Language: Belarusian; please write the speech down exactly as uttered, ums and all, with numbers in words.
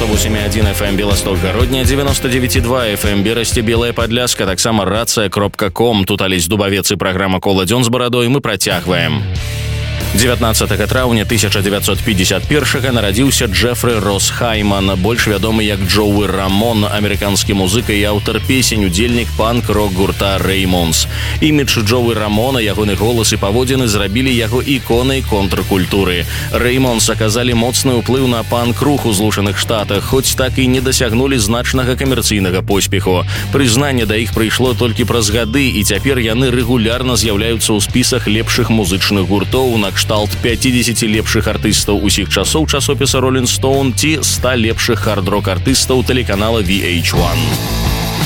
сто восемь і адзін эф эм Беласток гародня, девяносто девять и два эф эм Берасці Белая Падляска, таксама рация кропка ком. Тут Алесь Дубавец и программа «Кола дзён з барадой». Мы працягваем. дзевятнаццатага траўня тысяча девятьсот пятьдесят первого нарадзіўся Джефры Росс Хайман, больш вядомы як Джоуи Рамон, амерыканскі музыка і аўтар песень, удзельнік панк-рок гурта Реймонс. Імідж Джоуи Рамона, ягоны голас і паводзіны зрабілі яго іконай контркультуры. Реймонс аказалі моцны ўплыў на панк-рух у Злучаных Штатах, хоць так і не дасягнулі значнага камерцыйнага поспеху. Прызнанне да іх прыйшло толькі праз гады, і цяпер яны рэгулярна з'яўляюцца ў спісах лепшых музычных гуртоў на кшталт пятидесяти лепшых артыстаў усіх часоў часопіса Rolling Stone ці ста лепшых хард-рок артыстаў тэлеканала ви эйч один.